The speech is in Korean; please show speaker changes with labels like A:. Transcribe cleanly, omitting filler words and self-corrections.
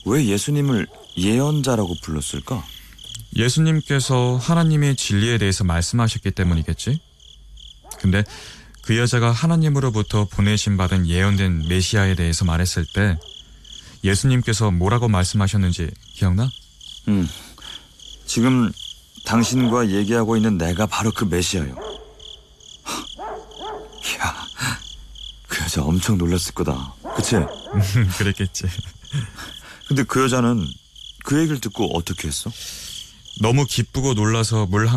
A: 왜 예수님을 예언자라고 불렀을까?
B: 예수님께서 하나님의 진리에 대해서 말씀하셨기 때문이겠지? 근데 그 여자가 하나님으로부터 보내심 받은 예언된 메시아에 대해서 말했을 때 예수님께서 뭐라고 말씀하셨는지 기억나?
A: 지금 당신과 얘기하고 있는 내가 바로 그 메시아요. 이야, 그 여자 엄청 놀랐을 거다. 그치?
B: 그랬겠지.
A: 근데 그 여자는 그 얘기를 듣고 어떻게 했어?
B: 너무 기쁘고 놀라서 물